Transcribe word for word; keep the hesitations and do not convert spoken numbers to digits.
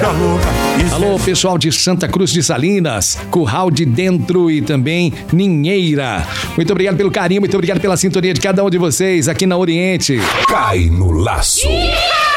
Alô, pessoal de Santa Cruz de Salinas, Curral de Dentro e também Ninheira. Muito obrigado pelo carinho, muito obrigado pela sintonia de cada um de vocês aqui na Oriente. Cai no laço.